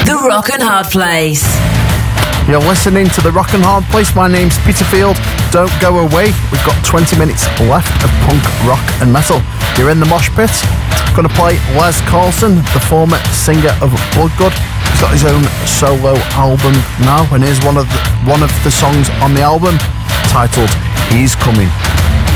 The Rock and Hard Place. You're listening to The Rock and Hard Place. My name's Peter Field. Don't go away. We've got 20 minutes left of punk, rock and metal. You're in the mosh pit. Going to play Les Carlson, the former singer of Bloodgood. He's got his own solo album now, and here's one of the songs on the album titled He's Coming.